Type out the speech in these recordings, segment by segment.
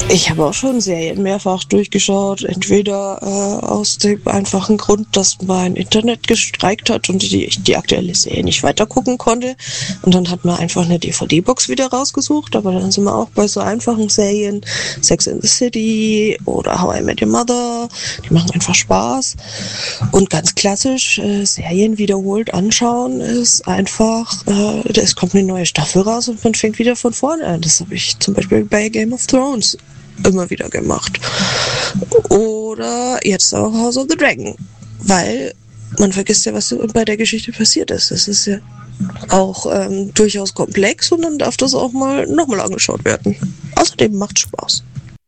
Ich habe auch schon Serien mehrfach durchgeschaut, entweder aus dem einfachen Grund, dass mein Internet gestreikt hat und ich die aktuelle Serie nicht weitergucken konnte. Und dann hat man einfach eine DVD-Box wieder rausgesucht, aber dann sind wir auch bei so einfachen Serien, Sex and the City oder How I Met Your Mother, die machen einfach Spaß. Und ganz klassisch, Serien wiederholt anschauen ist einfach, es kommt eine neue Staffel raus und man fängt wieder von vorne an. Das habe ich zum Beispiel bei Game of Thrones immer wieder gemacht. Oder jetzt auch House of the Dragon. Weil man vergisst ja, was bei der Geschichte passiert ist. Es ist ja auch durchaus komplex und dann darf das auch nochmal angeschaut werden. Außerdem macht Spaß.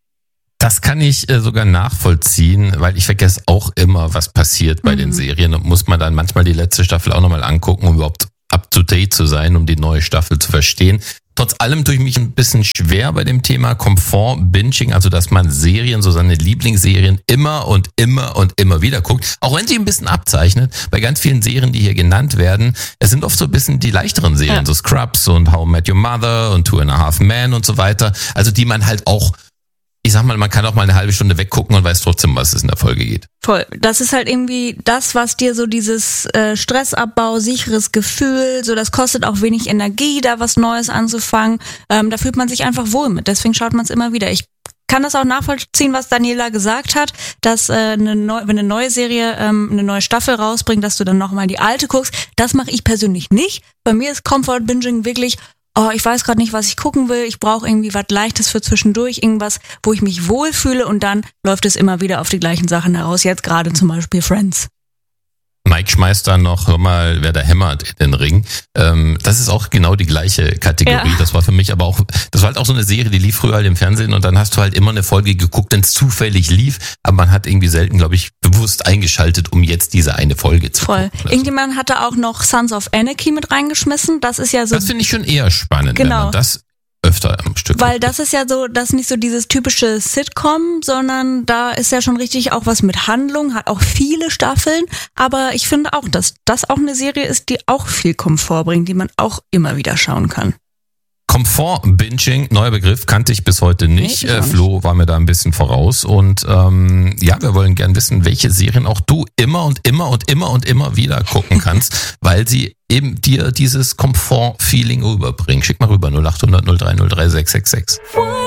Das kann ich sogar nachvollziehen, weil ich vergesse auch immer, was passiert bei den Serien und muss man dann manchmal die letzte Staffel auch nochmal angucken, um überhaupt up-to-date zu sein, um die neue Staffel zu verstehen. Trotz allem tue ich mich ein bisschen schwer bei dem Thema Komfort-Binging, also dass man Serien, so seine Lieblingsserien immer und immer und immer wieder guckt, auch wenn sie ein bisschen abzeichnet. Bei ganz vielen Serien, die hier genannt werden, es sind oft so ein bisschen die leichteren Serien, so Scrubs und How I Met Your Mother und Two and a Half Men und so weiter, also die man halt auch, ich sag mal, man kann auch mal eine halbe Stunde weggucken und weiß trotzdem, was es in der Folge geht. Voll. Das ist halt irgendwie das, was dir so dieses Stressabbau, sicheres Gefühl, so das kostet auch wenig Energie, da was Neues anzufangen. Da fühlt man sich einfach wohl mit. Deswegen schaut man es immer wieder. Ich kann das auch nachvollziehen, was Daniela gesagt hat, dass wenn eine neue Serie eine neue Staffel rausbringt, dass du dann nochmal die alte guckst. Das mache ich persönlich nicht. Bei mir ist Comfort Binging wirklich, ich weiß gerade nicht, was ich gucken will, ich brauche irgendwie was Leichtes für zwischendurch, irgendwas, wo ich mich wohlfühle und dann läuft es immer wieder auf die gleichen Sachen heraus, jetzt gerade zum Beispiel Friends. Mike schmeißt dann noch, hör mal, wer da hämmert in den Ring. Das ist auch genau die gleiche Kategorie. Ja. Das war für mich aber auch, das war halt auch so eine Serie, die lief früher halt im Fernsehen und dann hast du halt immer eine Folge geguckt, wenn es zufällig lief, aber man hat irgendwie selten, glaube ich, bewusst eingeschaltet, um jetzt diese eine Folge zu gucken. Voll. Irgendjemand hatte auch noch Sons of Anarchy mit reingeschmissen. Das ist ja so. Das finde ich schon eher spannend, wenn man das öfter am Stück. Weil das ist ja so, das ist nicht so dieses typische Sitcom, sondern da ist ja schon richtig auch was mit Handlung, hat auch viele Staffeln, aber ich finde auch, dass das auch eine Serie ist, die auch viel Komfort bringt, die man auch immer wieder schauen kann. Komfort-Binging, neuer Begriff, kannte ich bis heute nicht. Nee, Flo war mir da ein bisschen voraus und wir wollen gern wissen, welche Serien auch du immer und immer und immer und immer wieder gucken kannst, weil sie eben dir dieses Komfort-Feeling rüberbringen. Schick mal rüber 0800 03 03 666.